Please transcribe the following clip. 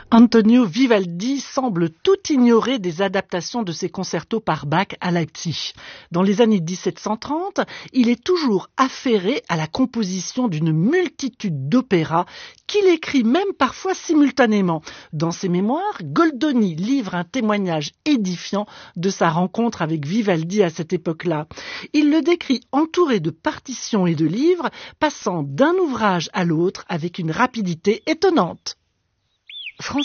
Antonio Vivaldi semble tout ignorer des adaptations de ses concertos par Bach à Leipzig. Dans les années 1730, il est toujours affairé à la composition d'une multitude d'opéras qu'il écrit même parfois simultanément. Dans ses mémoires, Goldoni livre un témoignage édifiant de sa rencontre avec Vivaldi à cette époque-là. Il le décrit entouré de partitions et de livres, passant d'un ouvrage à l'autre avec une rapidité étonnante.